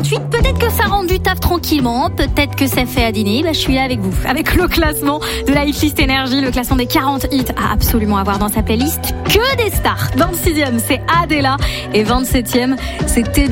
28. Peut-être que ça rend du taf tranquillement, peut-être que ça fait à dîner. Je suis là avec vous, avec le classement de la Hitlist Énergie, le classement des 40 hits à absolument avoir dans sa playlist. Que des stars. 26e, c'est Adela, et 27e, c'est Teddy.